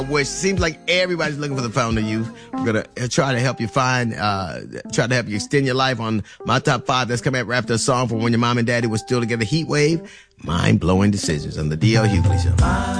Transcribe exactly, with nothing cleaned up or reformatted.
Which seems like everybody's looking for the fountain of youth. We're going to try to help you find, uh, try to help you extend your life on my top five. That's coming up after a song from when your mom and daddy were still together. Heat Wave, Mind Blowing Decisions on the D L Hughley Show.